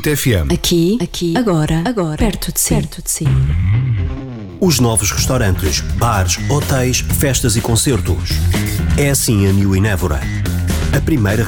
Hit FM. Aqui, agora, perto de si. Os novos restaurantes, bares, hotéis, festas e concertos. É assim a New in Évora. A primeira